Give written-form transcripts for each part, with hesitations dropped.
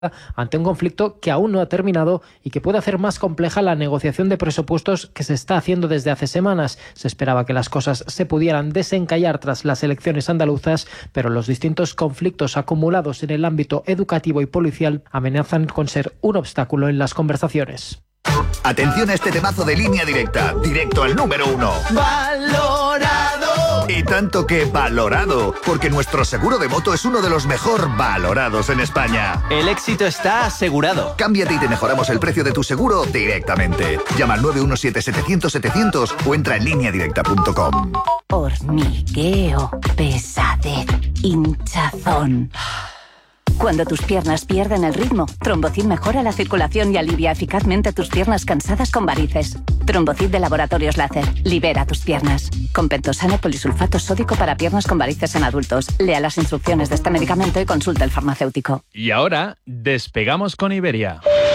ante un conflicto que aún no ha terminado y que puede hacer más compleja la negociación de presupuestos que se está haciendo desde hace semanas. Se esperaba que las cosas se pudieran desencallar tras las elecciones andaluzas, pero los distintos conflictos acumulados en el ámbito educativo y policial amenazan con ser un obstáculo en las conversaciones. Atención a este temazo de Línea Directa, directo al número 1. ¡Valorado! Y tanto que valorado, porque nuestro seguro de moto es uno de los mejor valorados en España. El éxito está asegurado. Cámbiate y te mejoramos el precio de tu seguro directamente. Llama al 917-700-700 o entra en lineadirecta.com. Hormigueo, pesadez, hinchazón. Cuando tus piernas pierden el ritmo, Trombocid mejora la circulación y alivia eficazmente tus piernas cansadas con varices. Trombocid de Laboratorios Láser. Libera tus piernas. Con pentosano polisulfato sódico para piernas con varices en adultos. Lea las instrucciones de este medicamento y consulte al farmacéutico. Y ahora, despegamos con Iberia.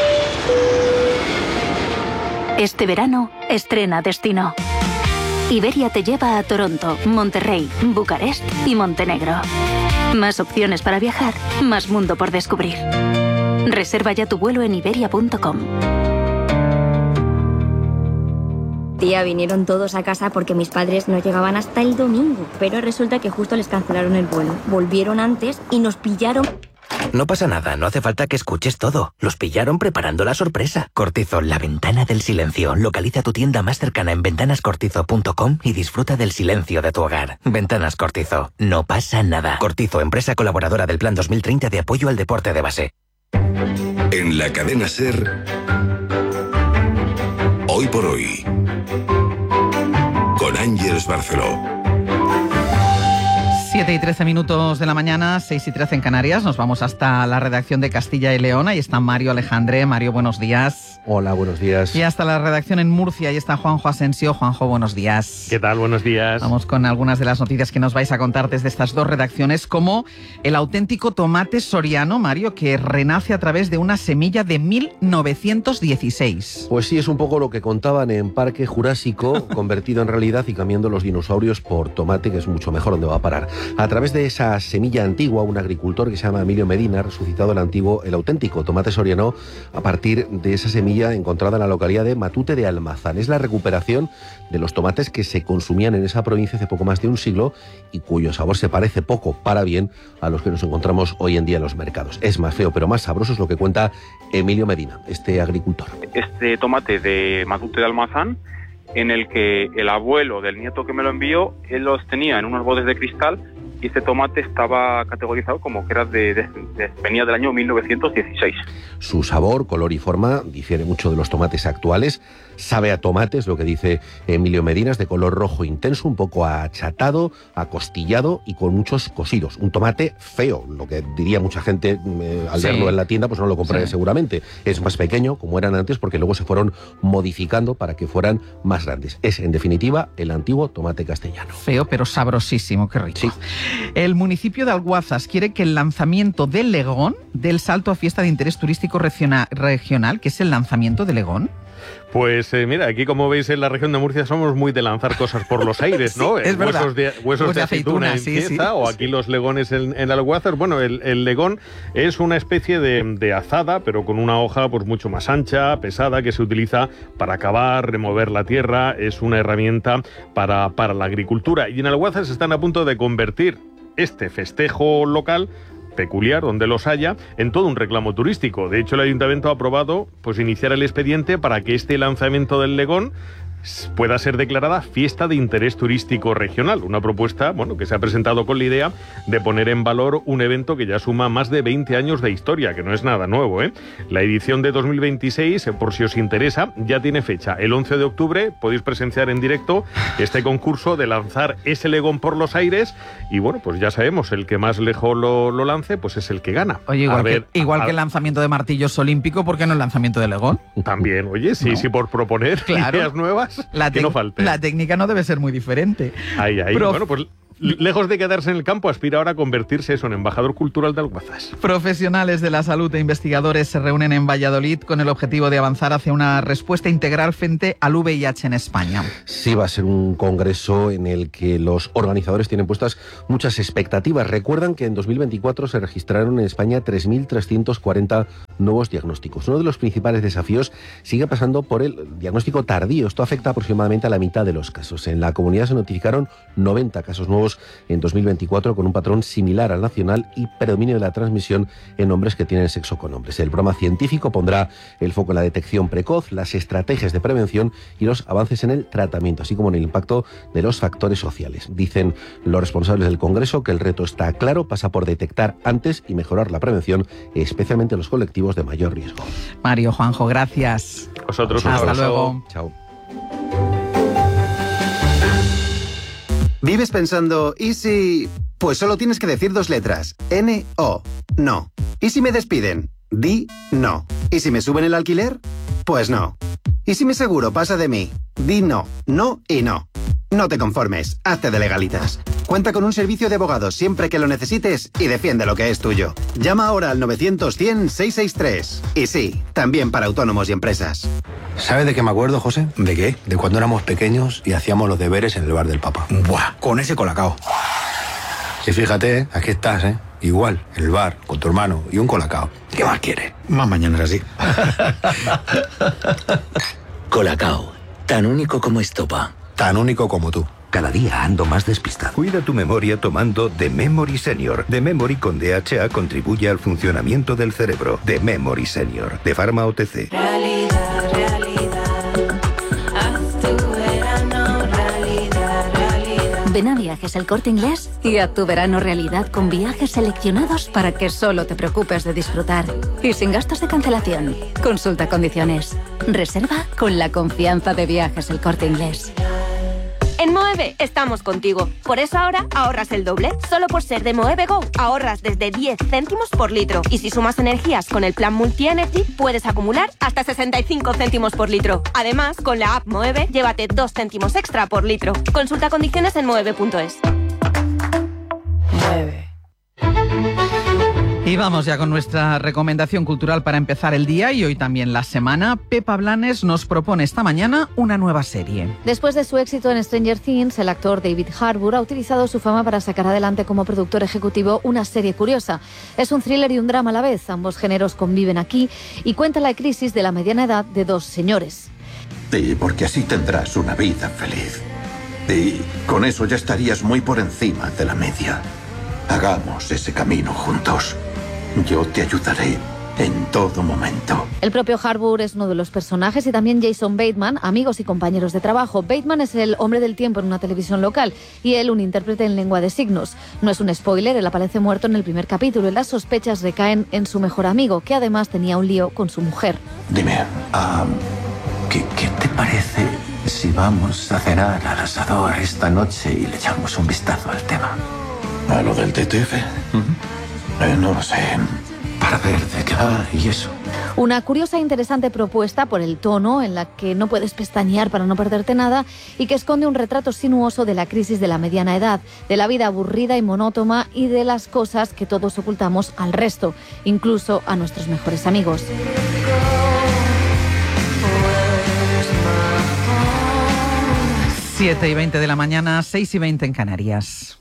Este verano, estrena destino. Iberia te lleva a Toronto, Monterrey, Bucarest y Montenegro. Más opciones para viajar, más mundo por descubrir. Reserva ya tu vuelo en iberia.com. Tía, vinieron todos a casa porque mis padres no llegaban hasta el domingo. Pero resulta que justo les cancelaron el vuelo. Volvieron antes y nos pillaron... No pasa nada, no hace falta que escuches todo. Los pillaron preparando la sorpresa. Cortizo, la ventana del silencio. Localiza tu tienda más cercana en ventanascortizo.com y disfruta del silencio de tu hogar. Ventanas Cortizo, no pasa nada. Cortizo, empresa colaboradora del Plan 2030 de apoyo al deporte de base. En la cadena SER, Hoy por Hoy, con Ángeles Barceló. 7:13 de la mañana, 6:13 en Canarias. Nos vamos hasta la redacción de Castilla y León. Ahí está Mario Alejandre. Mario, buenos días. Hola, buenos días. Y hasta la redacción en Murcia. Ahí está Juanjo Asensio. Juanjo, buenos días. ¿Qué tal? Buenos días. Vamos con algunas de las noticias que nos vais a contar desde estas dos redacciones, como el auténtico tomate soriano, Mario, que renace a través de una semilla de 1916. Pues sí, es un poco lo que contaban en Parque Jurásico, convertido en realidad y cambiando los dinosaurios por tomate, que es mucho mejor donde va a parar. A través de esa semilla antigua, un agricultor que se llama Emilio Medina ha resucitado el auténtico tomate soriano a partir de esa semilla encontrada en la localidad de Matute de Almazán. Es la recuperación de los tomates que se consumían en esa provincia hace poco más de un siglo y cuyo sabor se parece poco para bien a los que nos encontramos hoy en día en los mercados. Es más feo, pero más sabroso, es lo que cuenta Emilio Medina, este agricultor. Este tomate de Matute de Almazán, en el que el abuelo del nieto que me lo envió, él los tenía en unos botes de cristal. Y este tomate estaba categorizado como que era venía del año 1916. Su sabor, color y forma difiere mucho de los tomates actuales. Sabe a tomate, es lo que dice Emilio Medina, es de color rojo intenso, un poco achatado, acostillado y con muchos cosidos. Un tomate feo, lo que diría mucha gente al verlo en la tienda, pues no lo compraría seguramente. Es más pequeño, como eran antes, porque luego se fueron modificando para que fueran más grandes. Es, en definitiva, el antiguo tomate castellano. Feo, pero sabrosísimo, qué rico. Sí. El municipio de Alguazas quiere que el lanzamiento de Legón dé el salto a fiesta de interés turístico regional, que es el lanzamiento de Legón. Pues mira, aquí como veis en la región de Murcia somos muy de lanzar cosas por los aires, ¿no? Sí, es verdad. Huesos de aceituna en Cieza, o aquí los legones en Alguazas. Bueno, el legón es una especie de azada, pero con una hoja pues mucho más ancha, pesada, que se utiliza para cavar, remover la tierra. Es una herramienta para la agricultura. Y en Alguazas están a punto de convertir este festejo local peculiar, donde los haya, en todo un reclamo turístico. De hecho, el ayuntamiento ha aprobado pues iniciar el expediente para que este lanzamiento del legón pueda ser declarada fiesta de interés turístico regional. Una propuesta, bueno, que se ha presentado con la idea de poner en valor un evento que ya suma más de 20 años de historia, que no es nada nuevo, ¿eh? La edición de 2026, por si os interesa, ya tiene fecha. El 11 de octubre podéis presenciar en directo este concurso de lanzar ese legón por los aires y, bueno, pues ya sabemos, el que más lejos lo lance, pues es el que gana. Oye, igual que el lanzamiento de martillos olímpico, ¿por qué no el lanzamiento de legón? También, oye, sí, por proponer ideas nuevas, que no falte. La técnica no debe ser muy diferente. Ahí. Bueno, pues lejos de quedarse en el campo, aspira ahora a convertirse en embajador cultural de Alguazas. Profesionales de la salud e investigadores se reúnen en Valladolid con el objetivo de avanzar hacia una respuesta integral frente al VIH en España. Sí, va a ser un congreso en el que los organizadores tienen puestas muchas expectativas. Recuerdan que en 2024 se registraron en España 3.340 nuevos diagnósticos. Uno de los principales desafíos sigue pasando por el diagnóstico tardío. Esto afecta aproximadamente a la mitad de los casos. En la comunidad se notificaron 90 casos nuevos en 2024 con un patrón similar al nacional y predominio de la transmisión en hombres que tienen sexo con hombres. El programa científico pondrá el foco en la detección precoz, las estrategias de prevención y los avances en el tratamiento, así como en el impacto de los factores sociales. Dicen los responsables del Congreso que el reto está claro, pasa por detectar antes y mejorar la prevención, especialmente en los colectivos de mayor riesgo. Mario, Juanjo, gracias. Vosotros, hasta luego. Chao. ¿Vives pensando, y si...? Pues solo tienes que decir 2 letras. N-O. No. ¿Y si me despiden? Di no. ¿Y si me suben el alquiler? Pues no. ¿Y si mi seguro pasa de mí? Di no. No y no. No te conformes. Hazte de Legalitas. Cuenta con un servicio de abogados siempre que lo necesites y defiende lo que es tuyo. Llama ahora al 900-100-663. Y sí, también para autónomos y empresas. ¿Sabe de qué me acuerdo, José? ¿De qué? De cuando éramos pequeños y hacíamos los deberes en el bar del Papa. ¡Buah! Con ese colacao. Y fíjate, aquí estás, ¿eh? Igual, en el bar, con tu hermano y un colacao. ¿Qué más quieres? Más mañana así. Colacao, tan único como estopa. Tan único como tú. Cada día ando más despistado. Cuida tu memoria tomando The Memory Senior. The Memory con DHA contribuye al funcionamiento del cerebro. The Memory Senior, de Pharma OTC. Realidad, realidad. Haz tu verano realidad. Ven a Viajes El Corte Inglés y haz tu verano realidad con viajes seleccionados para que solo te preocupes de disfrutar. Y sin gastos de cancelación. Consulta condiciones. Reserva con la confianza de Viajes El Corte Inglés. En Moeve estamos contigo. Por eso ahora ahorras el doble. Solo por ser de Moeve Go ahorras desde 10 céntimos por litro. Y si sumas energías con el plan Multi-Energy, puedes acumular hasta 65 céntimos por litro. Además, con la app Moeve, llévate 2 céntimos extra por litro. Consulta condiciones en moeve.es. Mueve. Y vamos ya con nuestra recomendación cultural para empezar el día y hoy también la semana. Pepa Blanes nos propone esta mañana una nueva serie. Después de su éxito en Stranger Things, el actor David Harbour ha utilizado su fama para sacar adelante como productor ejecutivo una serie curiosa. Es un thriller y un drama a la vez. Ambos géneros conviven aquí y cuenta la crisis de la mediana edad de 2 señores. Y porque así tendrás una vida feliz. Y con eso ya estarías muy por encima de la media. Hagamos ese camino juntos. Yo te ayudaré en todo momento. El propio Harbour es uno de los personajes y también Jason Bateman, amigos y compañeros de trabajo. Bateman es el hombre del tiempo en una televisión local y él un intérprete en lengua de signos. No es un spoiler, él aparece muerto en el primer capítulo y las sospechas recaen en su mejor amigo, que además tenía un lío con su mujer. Dime, ¿qué te parece si vamos a cenar al asador esta noche y le echamos un vistazo al tema? ¿A lo del TTF? No lo sé. Para ver de qué va y eso. Una curiosa e interesante propuesta por el tono en la que no puedes pestañear para no perderte nada y que esconde un retrato sinuoso de la crisis de la mediana edad, de la vida aburrida y monótona y de las cosas que todos ocultamos al resto, incluso a nuestros mejores amigos. Siete y 20 de la mañana, 6:20 en Canarias.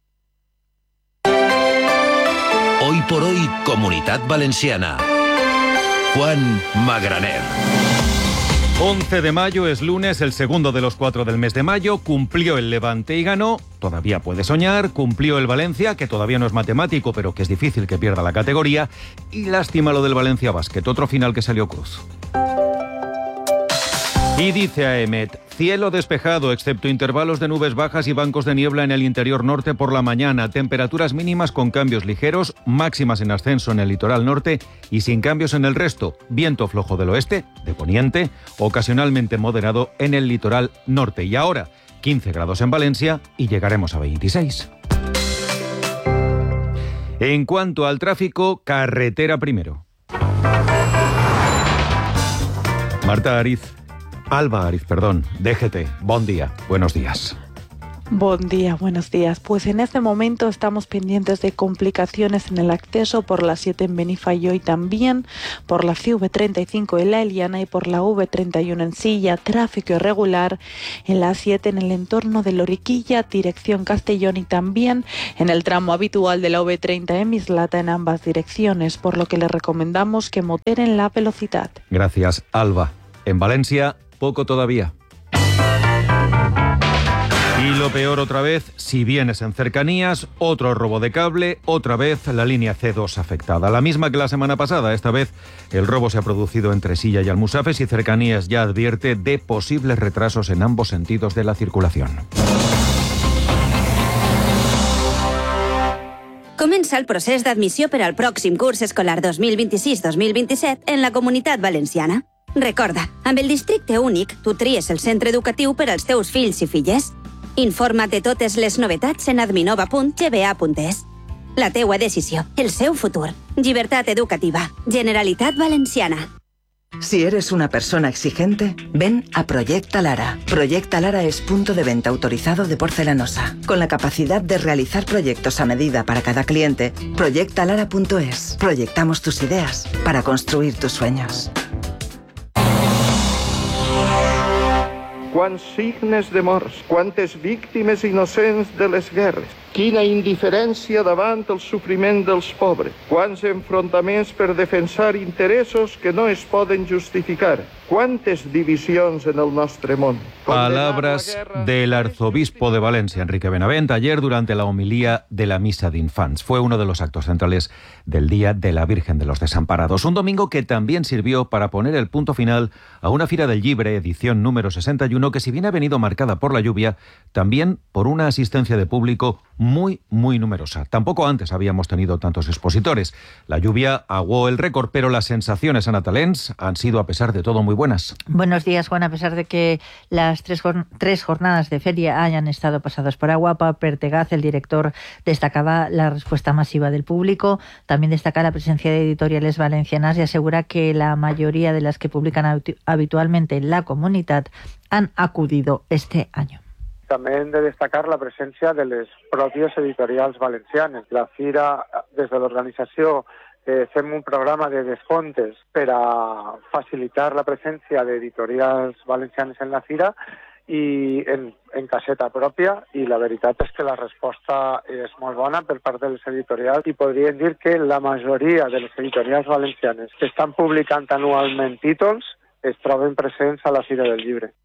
Hoy por hoy, Comunitat Valenciana. Juan Magraner. 11 de mayo es lunes, el segundo de los 4 del mes de mayo. Cumplió el Levante y ganó. Todavía puede soñar. Cumplió el Valencia, que todavía no es matemático, pero que es difícil que pierda la categoría. Y lástima lo del Valencia Basket, otro final que salió cruz. Y dice AEMET, cielo despejado, excepto intervalos de nubes bajas y bancos de niebla en el interior norte por la mañana. Temperaturas mínimas con cambios ligeros, máximas en ascenso en el litoral norte y sin cambios en el resto. Viento flojo del oeste, de poniente, ocasionalmente moderado en el litoral norte. Y ahora, 15 grados en Valencia y llegaremos a 26. En cuanto al tráfico, carretera primero. Alba Ariz, DGT, bon día, buenos días. Buen día, buenos días. Pues en este momento estamos pendientes de complicaciones en el acceso por la 7 en Benifallo y también por la CV35 en La Eliana y por la V31 en Silla. Tráfico irregular en la 7 en el entorno de Loriquilla, dirección Castellón, y también en el tramo habitual de la V30 en Mislata en ambas direcciones, por lo que les recomendamos que moderen la velocidad. Gracias, Alba. En Valencia, poco todavía. Y lo peor otra vez, si vienes en cercanías, otro robo de cable, otra vez la línea C2 afectada. La misma que la semana pasada, esta vez el robo se ha producido entre Silla y Almusafes y Cercanías ya advierte de posibles retrasos en ambos sentidos de la circulación. Comença el procés d'admissió per al pròxim curs escolar 2026-2027 en la Comunitat Valenciana. Recorda, amb el districte únic, tu tries el centre educatiu per als teus fills i filles. Informa't de totes les novetats en adminova.gba.es. La teua decisió, el seu futur. Llibertat educativa. Generalitat Valenciana. Si eres una persona exigente, ven a Proyecta Lara. Proyecta Lara es punto de venta autorizado de porcelanosa. Con la capacidad de realizar proyectos a medida para cada cliente, proyectalara.es. Proyectamos tus ideas para construir tus sueños. Quants signes de morts, quantes víctimes innocents de les guerres. Quina indiferència davant el sofriment dels pobres. Quants enfrontaments per defensar interessos que no es poden justificar. Quantes divisions en el nostre món. Palabras del arzobispo de Valencia, Enrique Benavent, ayer durante la homilía de la Misa de Infants. Fue uno de los actos centrales del Día de la Virgen de los Desamparados. Un domingo que también sirvió para poner el punto final a una Fira del Llibre, edición número 61, que si bien ha venido marcada por la lluvia, también por una asistencia de público muy numerosa. Tampoco antes habíamos tenido tantos expositores. La lluvia aguó el récord, pero las sensaciones anatalens han sido, a pesar de todo, muy buenas. Buenos días, Juan. A pesar de que las tres jornadas de feria hayan estado pasadas por agua, Pau Pertegaz, el director, destacaba la respuesta masiva del público. También destaca la presencia de editoriales valencianas y asegura que la mayoría de las que publican habitualmente en la comunidad han acudido este año. També hem de destacar la presència de les pròpies editorials valencianes. La Fira, des de l'organització, fem un programa de descomptes per a facilitar la presència d'editorials valencianes en la Fira i en caseta pròpia, i la veritat és que la resposta és molt bona per part de les editorials, i podríem dir que la majoria de les editorials valencianes que estan publicant anualment títols es troben presents a la Fira del Llibre.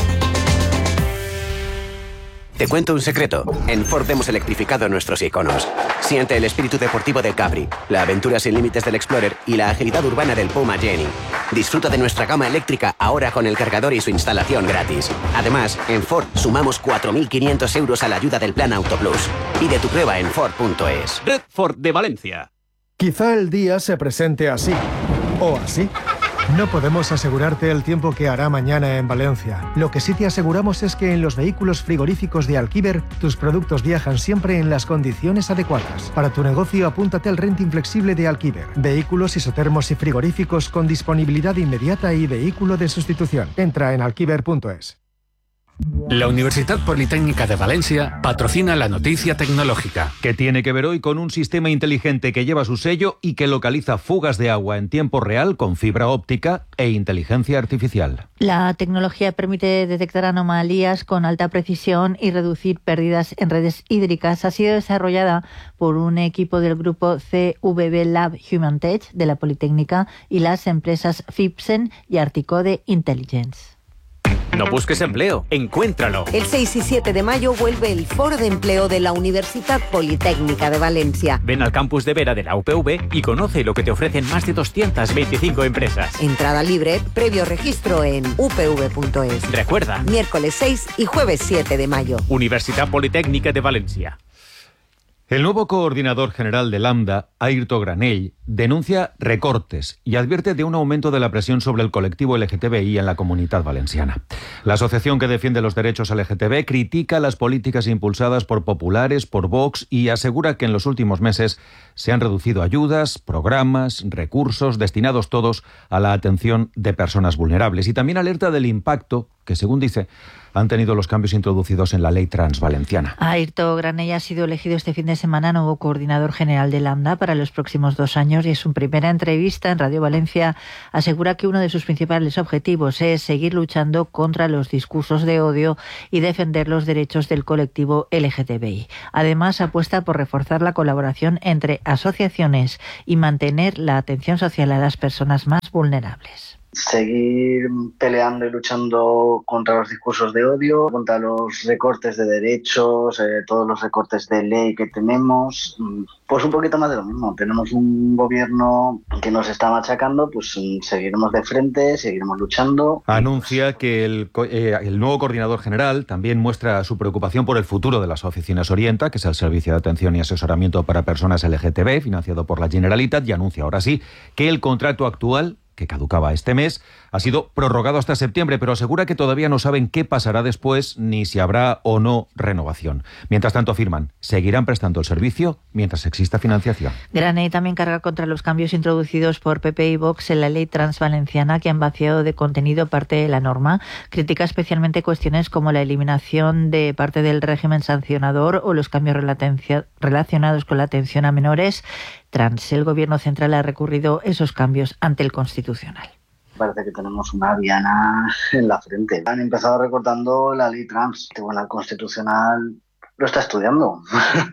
Te cuento un secreto. En Ford hemos electrificado nuestros iconos. Siente el espíritu deportivo del Capri, la aventura sin límites del Explorer y la agilidad urbana del Puma Jenny. Disfruta de nuestra gama eléctrica ahora con el cargador y su instalación gratis. Además, en Ford sumamos 4.500 euros a la ayuda del Plan Auto Plus. Pide tu prueba en Ford.es. Red Ford de Valencia. Quizá el día se presente así, o así. No podemos asegurarte el tiempo que hará mañana en Valencia. Lo que sí te aseguramos es que en los vehículos frigoríficos de Alquiver, tus productos viajan siempre en las condiciones adecuadas. Para tu negocio, apúntate al renting flexible de Alquiver. Vehículos isotermos y frigoríficos con disponibilidad inmediata y vehículo de sustitución. Entra en alquiver.es. La Universidad Politécnica de Valencia patrocina la noticia tecnológica. Que tiene que ver hoy con un sistema inteligente que lleva su sello y que localiza fugas de agua en tiempo real con fibra óptica e inteligencia artificial. La tecnología permite detectar anomalías con alta precisión y reducir pérdidas en redes hídricas. Ha sido desarrollada por un equipo del grupo CVB Lab HumanTech de la Politécnica y las empresas Fipsen y Articode Intelligence. No busques empleo, encuéntralo. El 6 y 7 de mayo vuelve el Foro de Empleo de la Universidad Politécnica de Valencia. Ven al campus de Vera de la UPV y conoce lo que te ofrecen más de 225 empresas. Entrada libre, previo registro en upv.es. Recuerda, miércoles 6 y jueves 7 de mayo. Universidad Politécnica de Valencia. El nuevo coordinador general de Lambda, Airto Granell, denuncia recortes y advierte de un aumento de la presión sobre el colectivo LGTBI en la Comunitat Valenciana. La asociación que defiende los derechos LGTB critica las políticas impulsadas por populares, por Vox, y asegura que en los últimos meses se han reducido ayudas, programas, recursos destinados todos a la atención de personas vulnerables. Y también alerta del impacto que, según dice, han tenido los cambios introducidos en la ley trans valenciana. Airto Granell ha sido elegido este fin de semana nuevo coordinador general de Lambda para los próximos 2 años, y en su primera entrevista en Radio Valencia asegura que uno de sus principales objetivos es seguir luchando contra los discursos de odio y defender los derechos del colectivo LGTBI. Además, apuesta por reforzar la colaboración entre asociaciones y mantener la atención social a las personas más vulnerables. Seguir peleando y luchando contra los discursos de odio, contra los recortes de derechos, todos los recortes de ley que tenemos. Pues un poquito más de lo mismo. Tenemos un gobierno que nos está machacando, pues seguiremos de frente, seguiremos luchando. Anuncia que el nuevo coordinador general también muestra su preocupación por el futuro de las oficinas Orienta, que es el servicio de atención y asesoramiento para personas LGTB, financiado por la Generalitat, y anuncia ahora sí que el contrato actual, que caducaba este mes, ha sido prorrogado hasta septiembre, pero asegura que todavía no saben qué pasará después ni si habrá o no renovación. Mientras tanto, afirman, seguirán prestando el servicio mientras exista financiación. Granell también carga contra los cambios introducidos por PP y Vox en la ley trans valenciana, que han vaciado de contenido parte de la norma. Critica especialmente cuestiones como la eliminación de parte del régimen sancionador o los cambios relacionados con la atención a menores trans. El Gobierno central ha recurrido esos cambios ante el Constitucional. Parece que tenemos una diana en la frente. Han empezado recortando la ley trans. Bueno, el Constitucional lo está estudiando.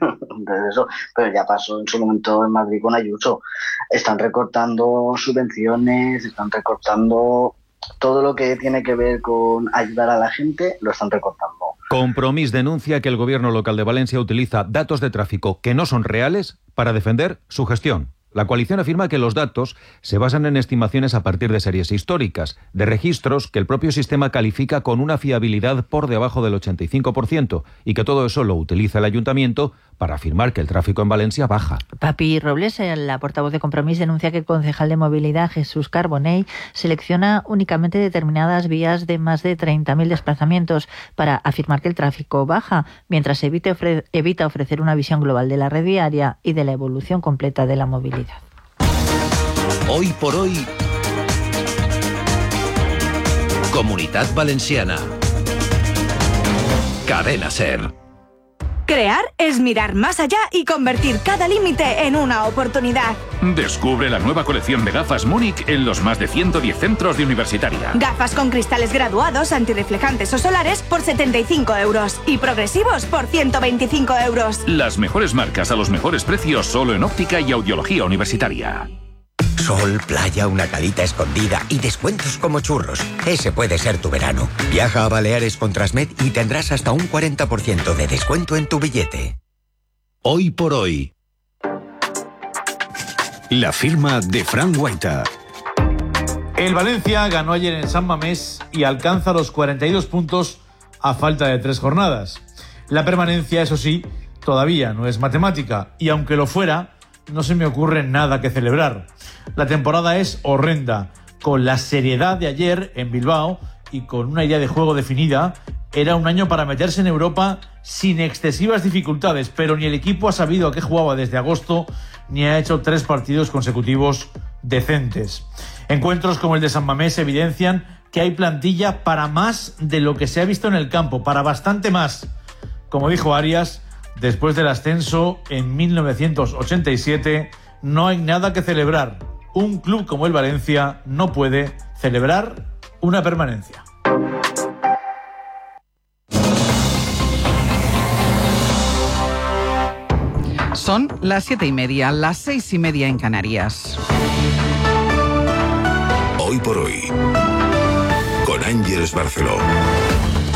Eso, pero ya pasó en su momento en Madrid con Ayuso. Están recortando subvenciones, están recortando todo lo que tiene que ver con ayudar a la gente, lo están recortando. Compromís denuncia que el Gobierno local de Valencia utiliza datos de tráfico que no son reales para defender su gestión. La coalición afirma que los datos se basan en estimaciones a partir de series históricas, de registros que el propio sistema califica con una fiabilidad por debajo del 85%, y que todo eso lo utiliza el ayuntamiento para afirmar que el tráfico en Valencia baja. Papi Robles, la portavoz de Compromís, denuncia que el concejal de Movilidad, Jesús Carbonell, selecciona únicamente determinadas vías de más de 30.000 desplazamientos para afirmar que el tráfico baja, mientras evita ofrecer una visión global de la red viaria y de la evolución completa de la movilidad. Hoy por hoy, Comunitat Valenciana. Cadena SER. Crear es mirar más allá y convertir cada límite en una oportunidad. Descubre la nueva colección de gafas Múnich en los más de 110 centros de Universitaria. Gafas con cristales graduados, antirreflejantes o solares por 75 € y progresivos por 125 €. Las mejores marcas a los mejores precios solo en óptica y audiología universitaria. Sol, playa, una calita escondida y descuentos como churros. Ese puede ser tu verano. Viaja a Baleares con Transmed y tendrás hasta un 40% de descuento en tu billete. Hoy por hoy. La firma de Fran Guaita. El Valencia ganó ayer en San Mamés y alcanza los 42 puntos a falta de 3 jornadas. La permanencia, eso sí, todavía no es matemática, y aunque lo fuera, no se me ocurre nada que celebrar. La temporada es horrenda. Con la seriedad de ayer en Bilbao y con una idea de juego definida, era un año para meterse en Europa sin excesivas dificultades, pero ni el equipo ha sabido a qué jugaba desde agosto, ni ha hecho 3 partidos consecutivos decentes. Encuentros como el de San Mamés evidencian que hay plantilla para más de lo que se ha visto en el campo, para bastante más. Como dijo Arias, después del ascenso en 1987, no hay nada que celebrar. Un club como el Valencia no puede celebrar una permanencia. Son las 7:30, las 6:30 en Canarias. Hoy por hoy, con Ángeles Barceló.